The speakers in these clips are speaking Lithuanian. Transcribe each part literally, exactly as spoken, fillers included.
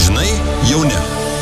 Žinai, jauni.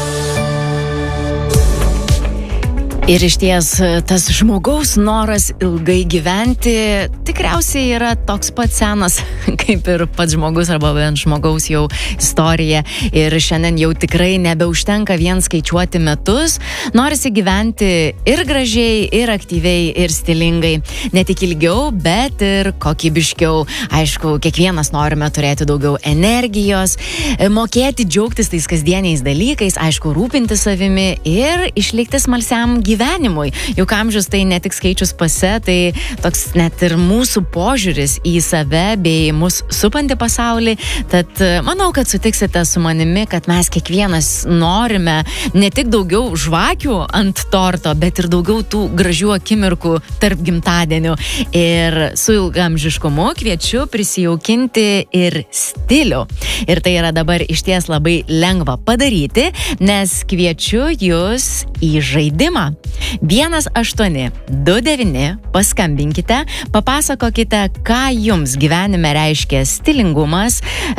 Ir iš ties tas žmogaus noras ilgai gyventi tikriausiai yra toks pat senas, kaip ir pats žmogus arba bent žmogaus jau istorija. Ir šiandien jau tikrai nebeužtenka vien skaičiuoti metus. Norisi gyventi ir gražiai, ir aktyviai, ir stilingai. Ne tik ilgiau, bet ir kokybiškiau. Aišku, kiekvienas norime turėti daugiau energijos, mokėti džiaugtis tais kasdieniais dalykais, aišku, rūpinti savimi ir išlikti smalsiam gyvenimui. gyvenimui. Juk amžius tai ne tik skaičius pase, tai toks net ir mūsų požiūris į save bei mus supantį pasaulį. Tad manau, kad sutiksite su manimi, kad mes kiekvienas norime ne tik daugiau žvakių ant torto, bet ir daugiau tų gražių akimirkų tarp gimtadienių. Ir su ilgamžiškumu kviečiu prisijaukinti ir stilių. Ir tai yra dabar išties labai lengva padaryti, nes kviečiu jūs į žaidimą. vienas aštuoni du devyni paskambinkite, papasakokite, ką jums gyvenime reiškia stilingumas,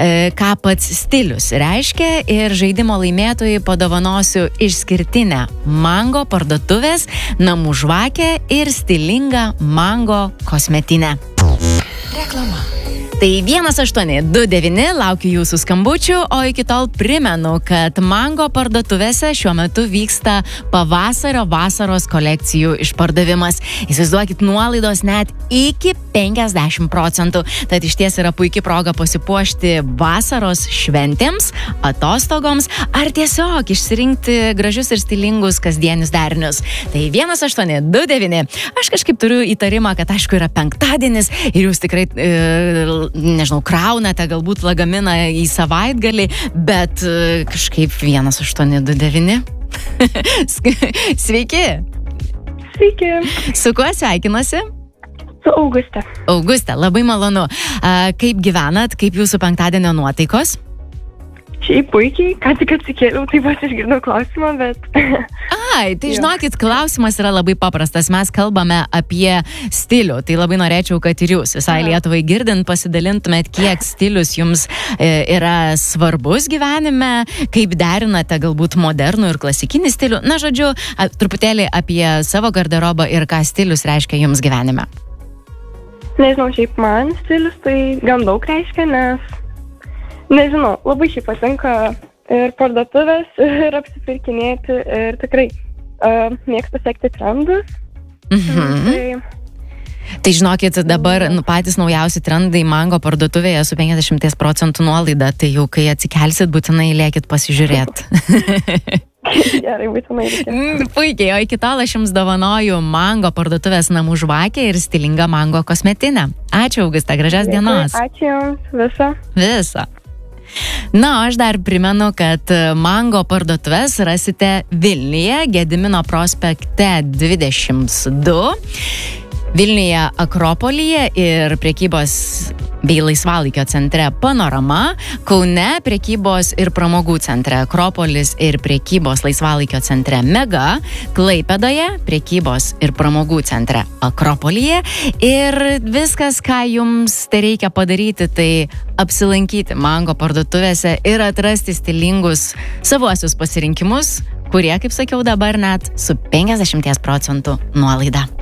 ką pats stilius reiškia, ir žaidimo laimėtojai padovanosiu išskirtinę Mango parduotuvės namų žvakę ir stilingą Mango kosmetinę. Reklama. Tai vienas aštuoni du devyni, laukiu jūsų skambučių, o iki tol primenu, kad Mango parduotuvėse šiuo metu vyksta pavasario vasaros kolekcijų išpardavimas. Įsivaizduokit, nuolaidos net iki penkiasdešimt procentų. Tad iš ties yra puikia proga pasipuošti vasaros šventėms, atostogoms ar tiesiog išsirinkti gražius ir stilingus kasdienius derinius. Tai vienas aštuoni du devyni. Aš kažkaip turiu įtarimą, kad aišku yra penktadienis ir jūs tikrai e, nežinau, kraunate galbūt lagaminą į savaitgalį, bet kažkaip vienas aštuoni du devyni. Sveiki! Sveiki! Su kuo sveikinuosi? Su Auguste. Auguste, labai malonu. Kaip gyvenat, kaip jūsų penktadienio nuotaikos? Šiaip puikiai, ką tik atsikėliau, taip pat išgirdau klausimą, bet... Ai, tai žinokit, klausimas yra labai paprastas. Mes kalbame apie stilių. Tai labai norėčiau, kad ir jūs visai Lietuvai girdint pasidalintumėt, kiek stilius jums yra svarbus gyvenime, kaip derinate galbūt modernų ir klasikinį stilių. Na, žodžiu, truputėlį apie savo garderobą ir ką stilius reiškia jums gyvenime. Nežinau, šiaip man stilius tai gan daug reiškia, nes... Nežinau, labai šiaip patinka ir parduotuvės, ir apsipirkinėti, ir tikrai uh, mėgstu sekti trendus. Mhm. Tai... Tai žinokit, dabar nu, patys naujausi trendai Mango parduotuvėje su penkiasdešimt procentų nuolaida, tai jau kai atsikelsit, būtinai lėkit pasižiūrėti. Gerai, būtinai reikia. Puikiai, o iki tol aš jums dovanoju Mango parduotuvės namų žvakę ir stilingą Mango kosmetinę. Ačiū, Augusta, gražios dienos. Ačiū jums, visą. Visą. Na, aš dar primenu, kad Mango parduotuvės rasite Vilniuje, Gedimino prospekte dvidešimt du, Vilniuje Akropolyje ir prekybos bei laisvalaikio centre Panorama, Kaune prekybos ir pramogų centre Akropolis ir prekybos laisvalaikio centre Mega, Klaipėdoje prekybos ir pramogų centre Akropolyje. Ir viskas, ką jums tai reikia padaryti, tai apsilankyti Mango parduotuvėse ir atrasti stilingus savuosius pasirinkimus, kurie, kaip sakiau, dabar net su penkiasdešimt procentų nuolaida.